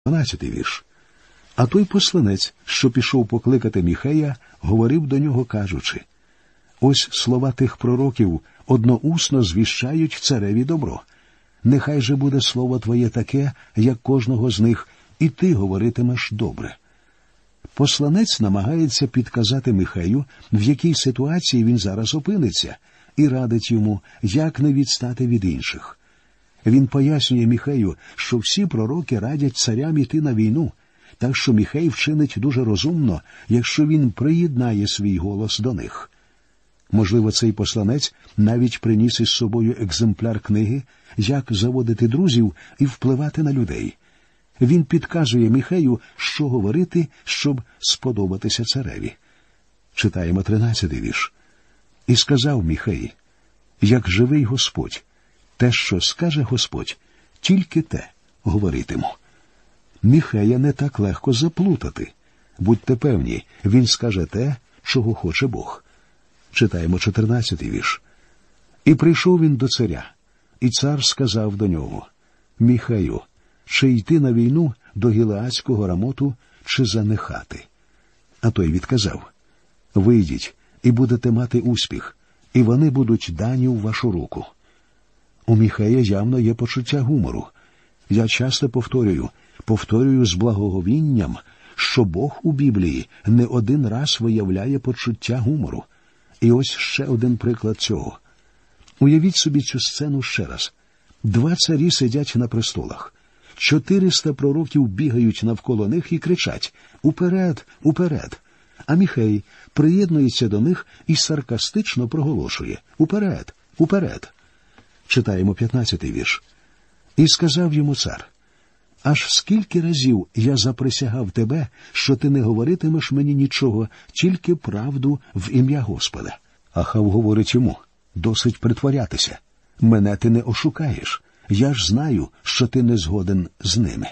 12-й вірш. А той посланець, що пішов покликати Міхея, говорив до нього, кажучи: «Ось слова тих пророків одноусно звіщають цареві добро. Нехай же буде слово твоє таке, як кожного з них, і ти говоритимеш добре». Посланець намагається підказати Міхею, в якій ситуації він зараз опиниться, і радить йому, як не відстати від інших. Він пояснює Міхею, що всі пророки радять царям іти на війну, так що Міхей вчинить дуже розумно, якщо він приєднає свій голос до них. Можливо, цей посланець навіть приніс із собою екземпляр книги «Як заводити друзів і впливати на людей». Він підказує Міхею, що говорити, щоб сподобатися цареві. Читаємо 13-й вірш. «І сказав Міхей: як живий Господь, те, що скаже Господь, тільки те говоритиму». Міхея не так легко заплутати. Будьте певні, він скаже те, чого хоче Бог. Читаємо 14-й вірш. «І прийшов він до царя, і цар сказав до нього: Міхею, чи йти на війну до Гілеадського Рамоту, чи занехати?» А той відказав: «Вийдіть, і будете мати успіх, і вони будуть дані у вашу руку». У Міхея явно є почуття гумору. Я часто повторюю з благоговінням, що Бог у Біблії не один раз виявляє почуття гумору. І ось ще один приклад цього. Уявіть собі цю сцену ще раз. 2 царі сидять на престолах. 400 пророків бігають навколо них і кричать: «Уперед! Уперед!» А Міхей приєднується до них і саркастично проголошує: «Уперед! Уперед!» Читаємо 15-й вірш. «І сказав йому цар: аж скільки разів я заприсягав тебе, що ти не говоритимеш мені нічого, тільки правду в ім'я Господа». Ахав говорить йому: «Досить притворятися. Мене ти не ошукаєш. Я ж знаю, що ти не згоден з ними».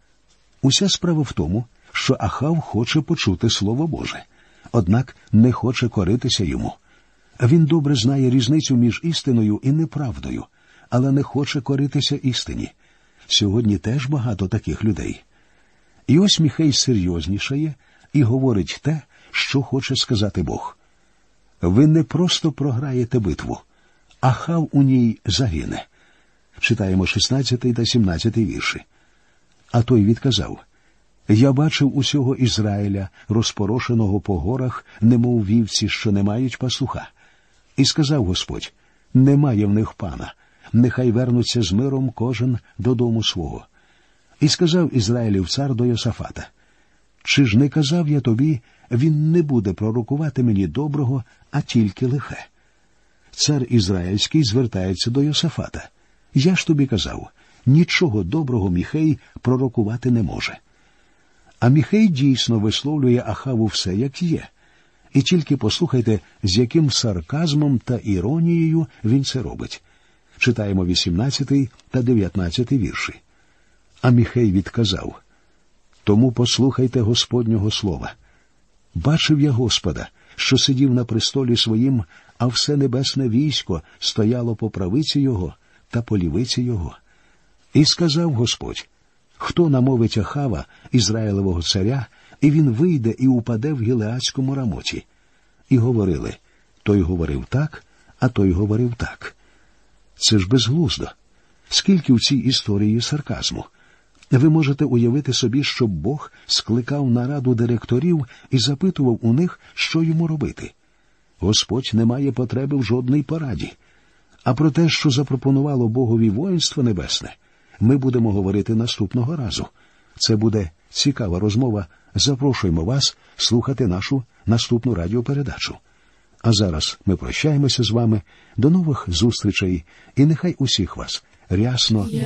Уся справа в тому, що Ахав хоче почути Слово Боже, однак не хоче коритися йому. Він добре знає різницю між істиною і неправдою, але не хоче коритися істині. Сьогодні теж багато таких людей. І ось Міхей серйознішає і говорить те, що хоче сказати Бог. Ви не просто програєте битву, Ахав у ній загине. Читаємо 16 та 17 вірші. А той відказав: я бачив усього Ізраїля, розпорошеного по горах, немов вівці, що не мають пастуха. І сказав Господь: немає в них пана, нехай вернуться з миром кожен додому свого. І сказав Ізраїлів цар до Йосафата: чи ж не казав я тобі, він не буде пророкувати мені доброго, а тільки лихе? Цар Ізраїльський звертається до Йосафата: я ж тобі казав, нічого доброго Міхей пророкувати не може. А Міхей дійсно висловлює Ахаву все, як є. І тільки послухайте, з яким сарказмом та іронією він це робить. Читаємо 18 та 19 вірші. А Міхей відказав: тому послухайте Господнього слова. Бачив я Господа, що сидів на престолі своїм, а все небесне військо стояло по правиці його та по лівиці його. І сказав Господь: хто намовить Ахава, Ізраїлевого царя, і він вийде і упаде в Гілеадському Рамоті? І говорили: той говорив так, а той говорив так. Це ж безглуздо. Скільки в цій історії сарказму. Ви можете уявити собі, що Бог скликав нараду директорів і запитував у них, що йому робити. Господь не має потреби в жодній пораді. А про те, що запропонувало Богові воїнство небесне, ми будемо говорити наступного разу. Це буде цікава розмова. Запрошуємо вас слухати нашу наступну радіопередачу. А зараз ми прощаємося з вами. До нових зустрічей, і нехай усіх вас рясно